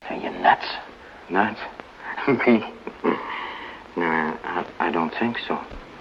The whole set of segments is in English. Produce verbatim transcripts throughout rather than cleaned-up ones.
Are you nuts? Nuts? Me? No, I, I don't think so.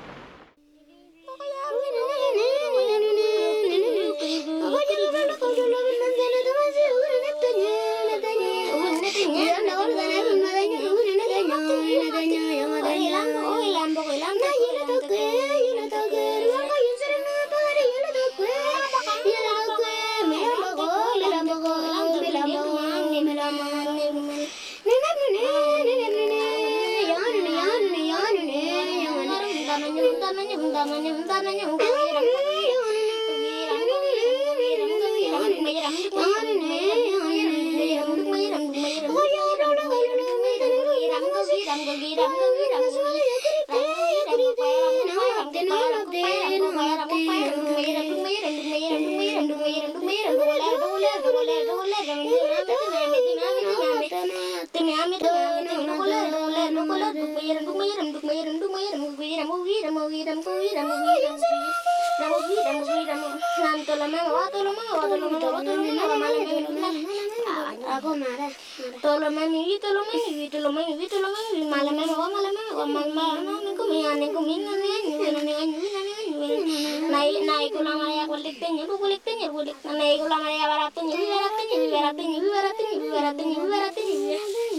Nai nai kula maya kulik tenyu kulik tenyu kulik nai kula maya barat tenyu barat tenyu barat tenyu barat tenyu barat tenyu barat tenyu